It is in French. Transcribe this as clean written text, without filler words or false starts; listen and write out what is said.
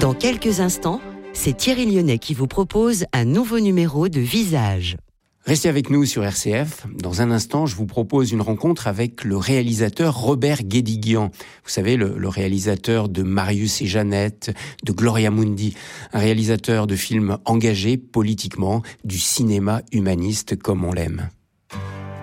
Dans quelques instants, c'est Thierry Lyonnais qui vous propose un nouveau numéro de Visage. Restez avec nous sur RCF. Dans un instant, je vous propose une rencontre avec le réalisateur Robert Guédiguian. Vous savez, le réalisateur de Marius et Jeannette, de Gloria Mundi. Un réalisateur de films engagés politiquement, du cinéma humaniste comme on l'aime.